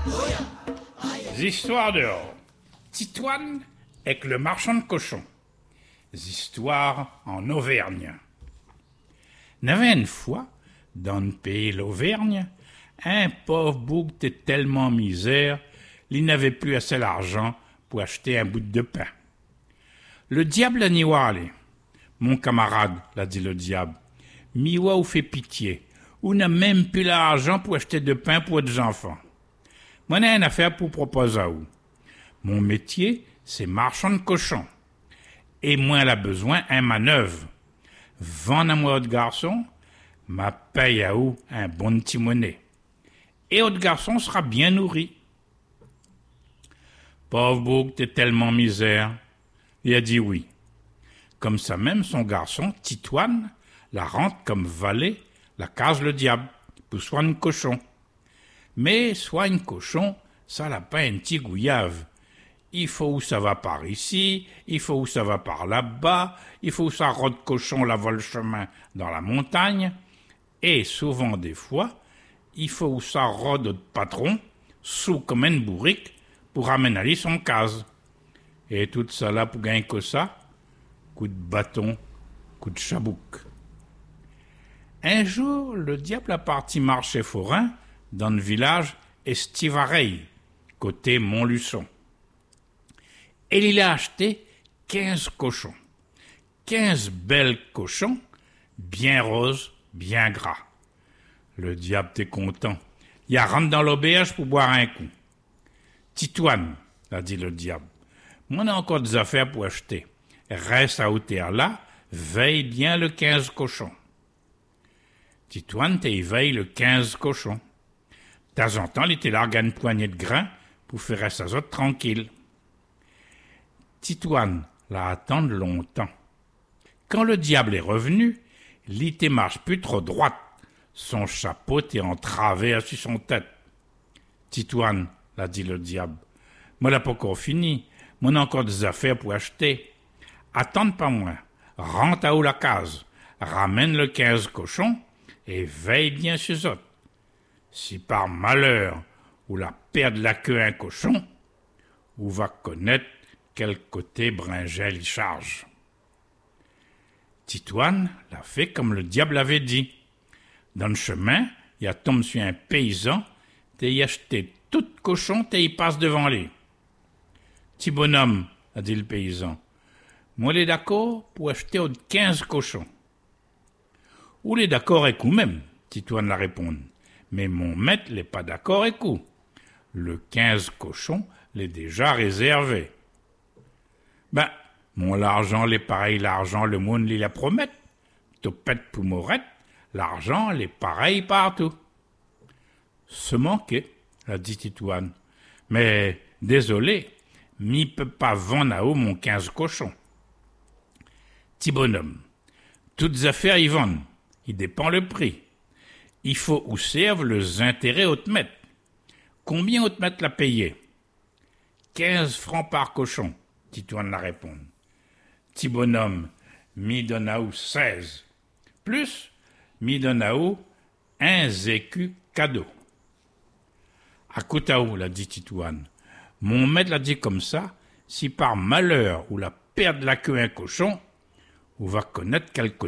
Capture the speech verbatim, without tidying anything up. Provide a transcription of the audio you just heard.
Histoires dehors. Titoine avec le marchand de cochons. Histoires en Auvergne. N'avait une fois, dans le pays l'Auvergne, un pauvre bouc était tellement misère, il n'avait plus assez d'argent pour acheter un bout de pain. Le diable a n'y aller. Mon camarade, l'a dit le diable, miwa ou fait pitié, ou n'a même plus l'argent pour acheter de pain pour des enfants. Moi, j'ai une affaire pour proposer à vous. Mon métier, c'est marchand de cochons. Et moi, elle a besoin un manœuvre. Vendre à moi autre garçon, ma paye à vous un bon petit monnaie. Et autre garçon sera bien nourri. Pauvre bouc, t'es tellement misère. Il a dit oui. Comme ça même, son garçon, Titoine, la rentre comme valet, la case le diable, pour soigner cochon. Mais soigne cochon, ça n'a pas un petit gouillave. Il faut où ça va par ici, il faut où ça va par là-bas, il faut où ça rôde cochon la vole chemin dans la montagne, et souvent des fois, il faut où ça rôde de patron, sous comme une bourrique, pour ramener son case. Et tout ça là pour gagner que ça, coup de bâton, coup de chabouk. Un jour, le diable a parti marcher forain dans le village Estivareille, côté Montluçon. Et il a acheté quinze cochons. Quinze belles cochons, bien roses, bien gras. Le diable était content. Il a rentré dans l'auberge pour boire un coup. Titoine, a dit le diable, moi j'ai encore des affaires pour acheter. Reste à hauteur là, veille bien le quinze cochons. Titoine t'éveille le quinze cochons. De temps en temps, il était largué une poignée de grains pour faire sa autres tranquille. Titoine l'a attendre longtemps. Quand le diable est revenu, l'ité marche plus trop droite. Son chapeau était en travers sur son tête. Titoine, l'a dit le diable, moi l'a pas encore fini. Moi j'ai encore des affaires pour acheter. Attends pas moins. Rentre à où la case. Ramène le quinze cochons et veille bien sur eux autres. Si par malheur ou la perd la queue un cochon, ou va connaître quel côté Bringel y charge. Titoine l'a fait comme le diable avait dit. Dans le chemin, il a tombé sur un paysan, t'es y acheté tout cochon, t'es y passe devant lui. Petit bonhomme, a dit le paysan, moi les d'accord pour acheter aux quinze cochons. Ou les d'accord avec vous même, Titoine l'a répondu. Mais mon maître n'est pas d'accord avec vous. Le quinze cochons l'est déjà réservé. Ben, mon l'argent l'est pareil, l'argent, le monde l'y la promet. Topette pour morette, l'argent l'est pareil partout. Se manquer, a dit Titoine. Mais, désolé, m'y peut pas vendre à haut mon quinze cochons. Petit bonhomme, toutes affaires y vendent, il dépend le prix. Il faut où servent les intérêts au te mettre. Combien au te mettre l'a payé? Quinze francs par cochon, Titoine l'a répondu. Petit bonhomme, mi donne à ou seize. Plus, mi donne à ou un écu cadeau. À Coutaou, l'a dit Titoine. Mon maître l'a dit comme ça, si par malheur ou la perte de la queue un cochon, on va connaître quel côté